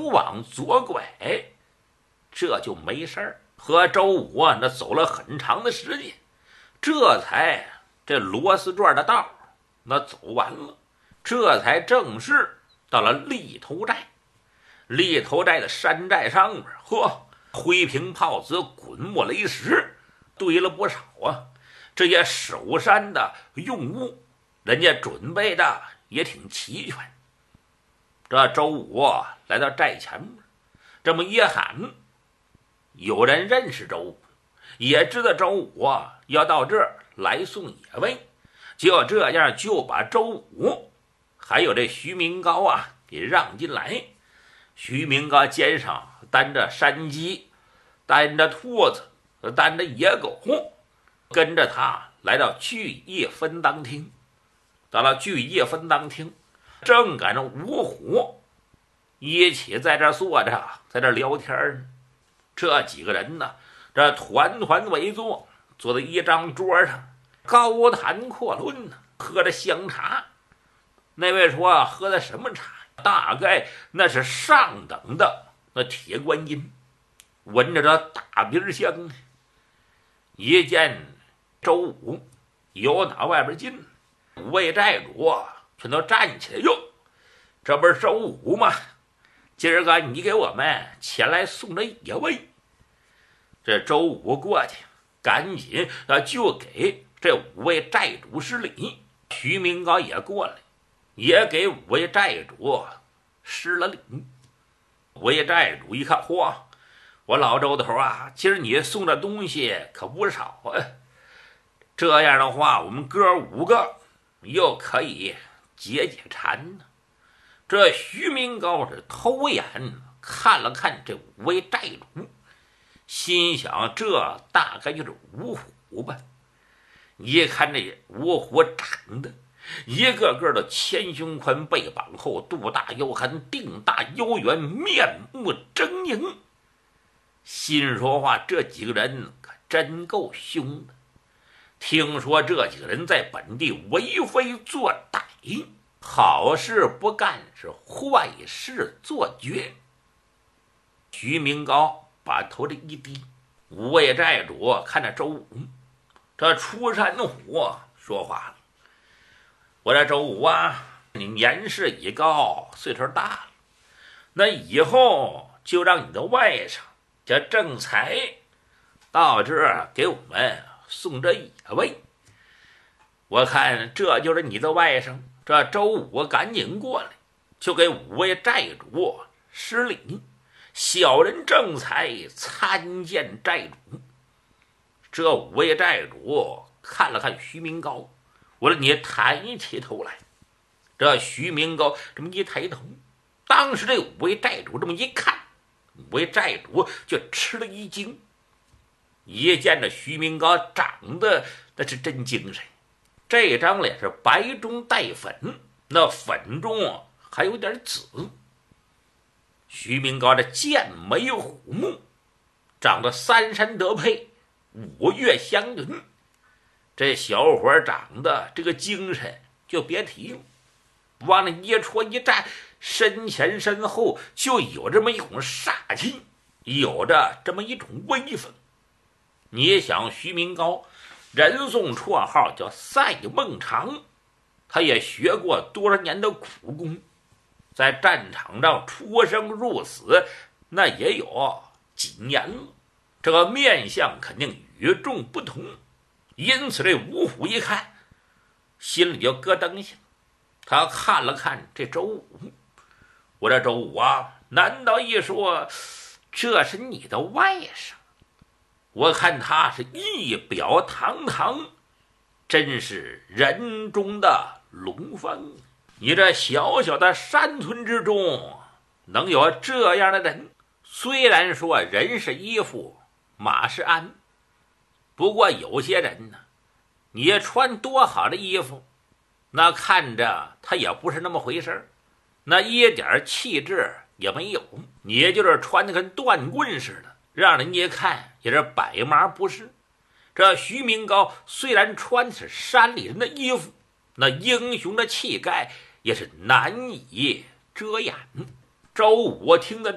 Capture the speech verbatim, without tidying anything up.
往左拐，这就没事儿。和周武啊，那走了很长的时间，这才这螺丝转的道那走完了，这才正式到了立头寨。立头寨的山寨上面，呵，灰瓶炮子、滚木雷石堆了不少啊。这些守山的用物，人家准备的也挺齐全。这周武来到寨前面，这么一喊，有人认识周武，也知道周武啊要到这儿来送野味，就这样就把周武还有这徐明高啊给让进来。徐明高肩上担着山鸡，担着兔子，担着野狗，跟着他来到聚义分当厅。到了聚义分当厅，正赶上五虎一起在这坐着，在这聊天呢。这几个人呢，这团团围坐，坐在一张桌上，高谈阔论呢，喝着香茶。那位说喝的什么茶？大概那是上等的那铁观音，闻着这大鼻香。一见周武由打外边进，五位寨主全都站起来，哟，这不是周武吗？今儿个你给我们前来送这野味。这周武过去，赶紧啊就给这五位寨主施礼。徐明高也过来，也给五位寨主施了礼。五位寨主一看，嚯，我老周头啊，今儿你送的东西可不少啊！这样的话，我们哥五个又可以解解馋呢。这徐明高是偷眼看了看这五位寨主，心想这大概就是五虎吧。一看这五虎长得一个个的前胸宽，背膀厚，肚大腰寒，腚大腰圆，面目狰狞。心说话，这几个人可真够凶的。听说这几个人在本地为非作歹，好事不干，是坏事做绝。徐明高把头这一低，五位寨主看着周武，这出山虎说话了：“我这周武啊，你年事已高，岁数大了，那以后就让你的外甥叫正财到这儿给我们送这野味。我看这就是你的外甥。”这周武赶紧过来，就给五位寨主施礼：“小人正财参见寨主。”这五位寨主看了看徐明高，我说：“你抬起头来。”这徐明高这么一抬头，当时这五位寨主这么一看，五位寨主就吃了一惊。一见着徐明高长得那是真精神，这张脸是白中带粉，那粉中还有点紫。徐明高这剑眉虎目，长得三山得配，五岳相云。这小伙长得这个精神就别提了，往那一戳一站，身前身后就有这么一股煞气，有着这么一种威风。你想徐明高人送绰号叫赛孟尝，他也学过多少年的苦功，在战场上出生入死那也有几年了，这个面相肯定与众不同。因此这五虎一看，心里就咯噔一下。他看了看这周武，我这周武啊，难道一说这是你的外甥？我看他是仪表堂堂，真是人中的龙凤。你这小小的山村之中能有这样的人？虽然说人是衣服马是鞍，不过有些人呢，你穿多好的衣服，那看着他也不是那么回事，那一点气质也没有，你就是穿的跟断棍似的，让人一看也是百麻不是。这徐明高虽然穿的是山里人的衣服，那英雄的气概也是难以遮掩。周武听得